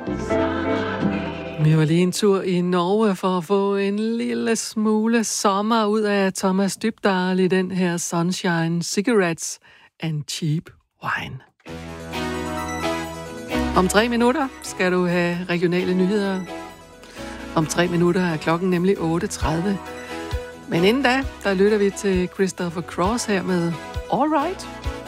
Vi var lige en tur i Norge for at få en lille smule sommer ud af Thomas Dybdahl i den her Sunshine Cigarettes and Cheap Wine. Om 3 minutter skal du have regionale nyheder. Om 3 minutter er klokken nemlig 8:30. Men inden da, der lytter vi til Christopher Cross her med All Right.